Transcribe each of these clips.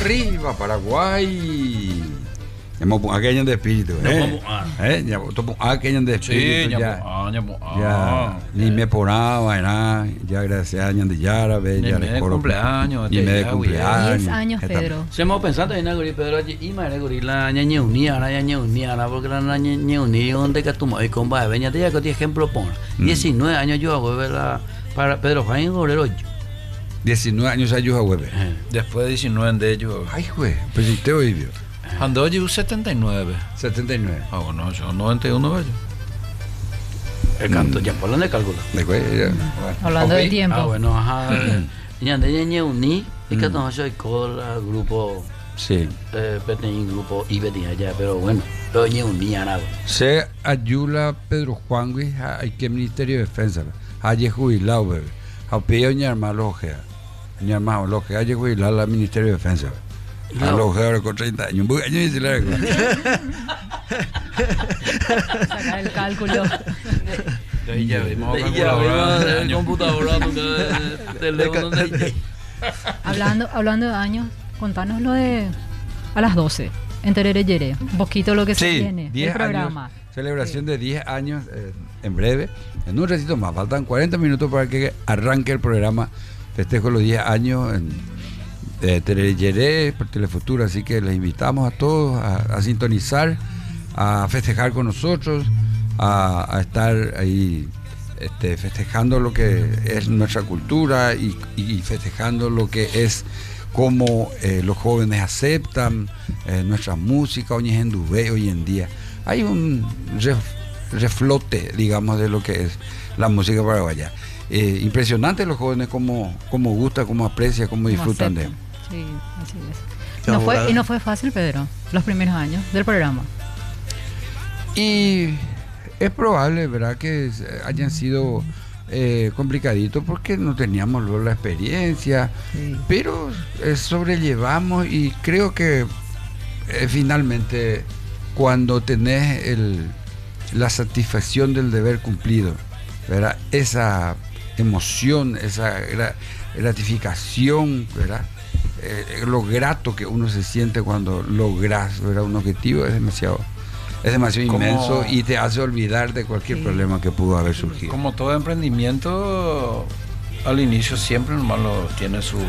arriba, Paraguay. Llamo a aquellos de espíritu, llamo a aquellos de espíritu. Ya, ni me ponaba, ya gracias a años de Yara, ya de cumpleaños, ni me de cumpleaños. 10 años, Pedro. Se me pensando en algo, Pedro, y me recuerdo la ñaña unida, porque la ñaña unida, donde que tú me comba, venía de que ejemplo pon. 19 años yo hago, para Pedro Jaime Gorero. 19 años ayuda web. Después de 19 de ellos. Ay, güey, pues si te oí, vio. Ando yo 79. 79. Ah, bueno, yo 91 bello. El canto, ya por de cálculo. Hablando de tiempo. Ah, bueno, ajá. Ya de ñaña uní, y que no soy cola, grupo. Sí. Pertenece grupo y venía allá, pero bueno, pero ñaña uní nada. Se ayuda Pedro Juan, güey, hay que Ministerio de Defensa. Hay jubilado, bebé. A pedir mi hermano Ojea. Mi hermano Ojea, hay jubilado la Ministerio de Defensa. A los jugadores con 30 años. Un año y se le Sacar el cálculo. Ya vimos el computador. Hablando de años, contanos lo de a las 12 en Terere Yere. Un poquito lo que se viene. 10 el programa. Años, celebración de 10 años en breve. En un ratito más. Faltan 40 minutos para que arranque el programa. Festejo los 10 años en Terere Yere por Telefuturo, así que les invitamos a todos a sintonizar, a festejar con nosotros, a estar ahí festejando lo que es nuestra cultura y festejando lo que es cómo los jóvenes aceptan nuestra música hoy en día. Hay un reflote, digamos, de lo que es la música paraguaya. Impresionante los jóvenes cómo gusta, cómo aprecia, cómo disfrutan de él. Sí, así es. No fue fácil, Pedro, los primeros años del programa. Y es probable, ¿verdad?, que hayan sido complicaditos porque no teníamos luego la experiencia, pero sobrellevamos y creo que finalmente cuando tenés la satisfacción del deber cumplido, ¿verdad?, esa emoción, esa gratificación, ¿verdad?, lo grato que uno se siente cuando logras, ¿verdad?, un objetivo es demasiado inmenso y te hace olvidar de cualquier problema que pudo haber surgido. Como todo emprendimiento, al inicio siempre nomás tiene sus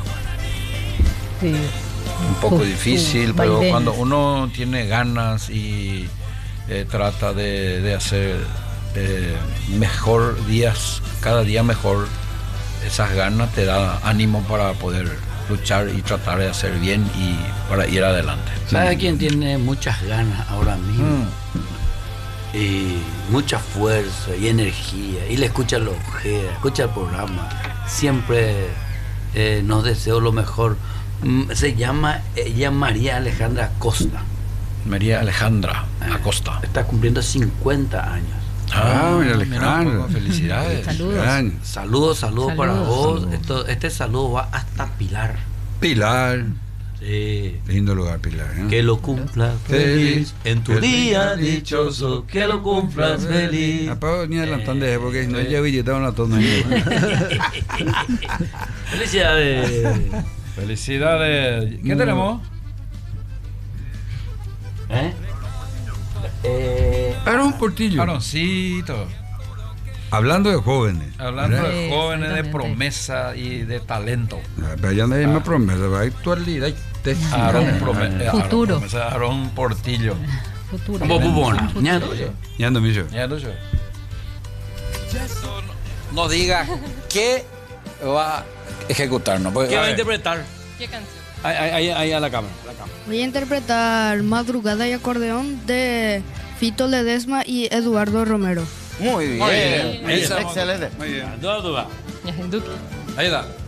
un poco difícil, pero cuando uno tiene ganas y trata de hacer mejor cada día mejor, esas ganas te da ánimo para poder luchar y tratar de hacer bien y para ir adelante. ¿Sabe quién tiene muchas ganas ahora mismo? Y mucha fuerza y energía, y le escucha los Ojeda, escucha el programa, siempre nos deseo lo mejor. Se llama ella María Alejandra Acosta. María Alejandra Acosta. Está cumpliendo 50 años. María Alejandra. Felicidades. Saludos para vos. Este saludo va hasta Pilar. Pilar. Sí. Lindo lugar, Pilar. Que lo cumplas feliz en tu día dichoso. Que lo cumplas feliz. Apago ni adelantando porque no ya vi una tona. Felicidades. Felicidades. ¿Qué tenemos? Aarón Portillo. Aaroncito. Hablando de jóvenes. Hablando de jóvenes, de promesa y de talento. Pero ya no hay más promesa, hay actualidad. Futuro. Aarón Portillo. Futuro. Como bubona. Ya ando yo. No diga qué va a ejecutar, ¿no? ¿Qué va a interpretar? ¿Qué canción? Ahí a la cámara. Voy a interpretar Madrugada y Acordeón de Fito Ledesma y Eduardo Romero. Muy bien. Muy bien. Excelente. Muy bien. Eduardo va. Ahí está.